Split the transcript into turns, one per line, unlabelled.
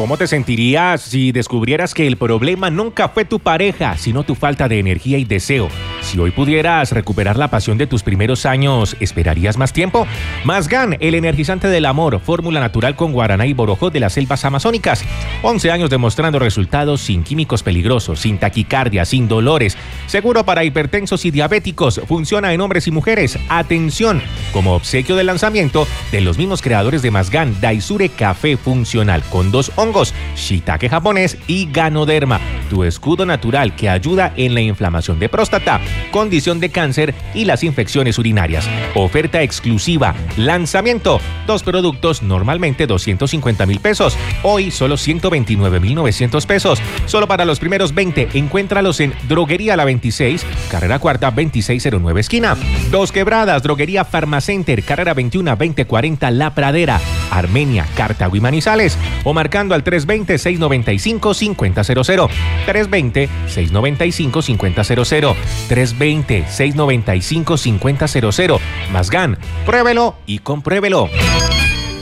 ¿Cómo te sentirías si descubrieras que el problema nunca fue tu pareja, sino tu falta de energía y deseo? Si hoy pudieras recuperar la pasión de tus primeros años, ¿esperarías más tiempo? Masgan, el energizante del amor, fórmula natural con guaraná y borojó de las selvas amazónicas. 11 años demostrando resultados sin químicos peligrosos, sin taquicardia, sin dolores. Seguro para hipertensos y diabéticos. Funciona en hombres y mujeres. Atención, como obsequio del lanzamiento de los mismos creadores de Masgan, Daisure Café Funcional con 2 hongos, shiitake japonés y ganoderma, tu escudo natural que ayuda en la inflamación de próstata, condición de cáncer y las infecciones urinarias. Oferta exclusiva, lanzamiento, 2 productos normalmente 250,000 pesos, hoy solo 129,900 pesos, solo para los primeros 20. Encuéntralos en Droguería La 26, carrera cuarta 2609 esquina, Dos Quebradas, Droguería Farmacenter, carrera 21 2040 La Pradera, Armenia, Cartago y Manizales, o marcando al 320-695-5000, 320-695-5000, 320-695-5000. Masgan, pruébelo y compruébelo.